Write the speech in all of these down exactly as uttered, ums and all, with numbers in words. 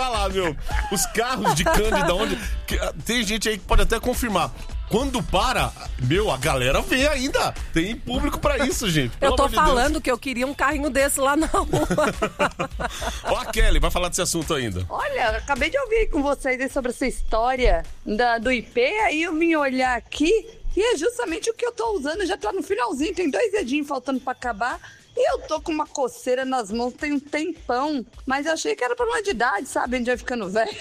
falar, meu. Os carros de Cândida, onde... que, tem gente aí que pode até confirmar. Quando para, meu, a galera vê ainda. Tem público pra isso, gente. Eu tô falando que eu queria um carrinho desse lá na rua. Ó, a Kelly vai falar desse assunto ainda. Olha, acabei de ouvir com vocês aí sobre essa história da, do I P, aí eu vim olhar aqui e é justamente o que eu tô usando, já tá no finalzinho, tem dois dedinhos faltando pra acabar. E eu tô com uma coceira nas mãos tem um tempão, mas eu achei que era problema de idade, sabe? A gente vai ficando velho.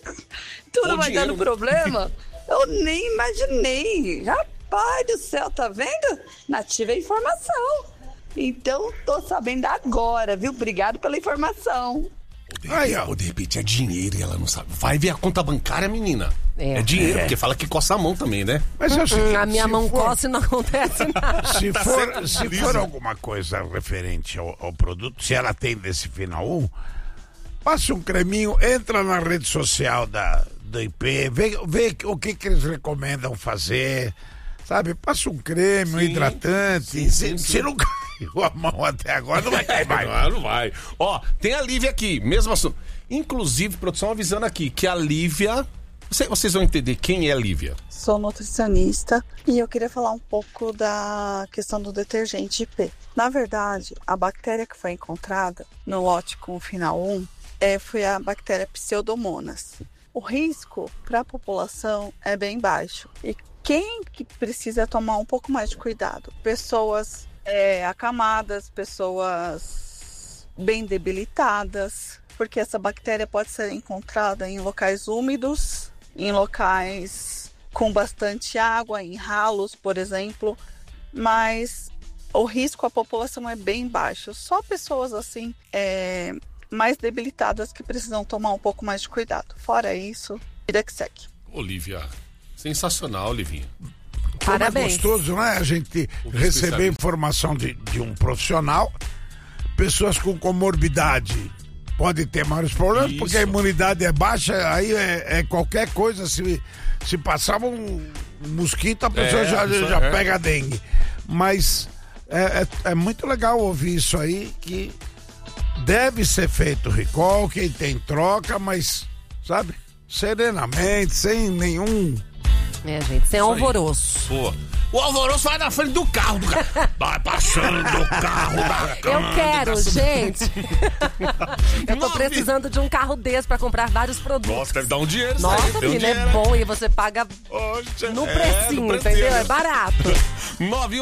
Tudo Bom vai dinheiro, dando problema. Eu nem imaginei. Rapaz do céu, tá vendo? Nativa é informação. Então, tô sabendo agora, viu? Obrigado pela informação. Aí, ó. Ou de repente é dinheiro e ela não sabe. Vai ver a conta bancária, menina. É, é dinheiro, é. Porque fala que coça a mão também, né? Mas eu sei, a minha mão for, coça e não acontece nada. Se, Tá for, se for alguma coisa referente ao, ao produto, se ela tem desse final um, passa um creminho, entra na rede social da, do I P, vê, vê o que, que eles recomendam fazer, sabe? Passa um creme, sim, um hidratante. Sim, sim, se, sim. se não caiu a mão até agora, não vai cair mais. Não, não vai. Ó, tem a Lívia aqui, mesmo assunto. Inclusive, produção avisando aqui que a Lívia... Vocês vão entender quem é a Lívia. Sou nutricionista e eu queria falar um pouco da questão do detergente I P. Na verdade, a bactéria que foi encontrada no lote com o final um é, foi a bactéria Pseudomonas. O risco para a população é bem baixo. E quem que precisa tomar um pouco mais de cuidado? Pessoas é, acamadas, pessoas bem debilitadas, porque essa bactéria pode ser encontrada em locais úmidos, em locais com bastante água, em ralos, por exemplo, mas o risco à população é bem baixo. Só pessoas assim, é, mais debilitadas que precisam tomar um pouco mais de cuidado. Fora isso, vida que segue. Olivia, sensacional, Olivinha. Parabéns. É gostoso, não é? A gente receber informação de, de um profissional, pessoas com comorbidade pode ter maiores problemas, isso, porque a imunidade é baixa, aí é, é qualquer coisa, se, se passar um mosquito, a pessoa é, já, já é. pega dengue. Mas é, é, é muito legal ouvir isso aí, que deve ser feito recall, quem tem troca, mas, sabe, serenamente, sem nenhum... É, gente, sem alvoroço. Pô. O alvoroço vai na frente do carro. Do carro. Vai passando do carro da Eu quero, gente. Eu tô precisando de um carro desse pra comprar vários produtos. Nossa, deve dar um dinheiro. Nossa, menina, é bom e você paga Oxe, no é, precinho, no precinho, entendeu? É barato. nove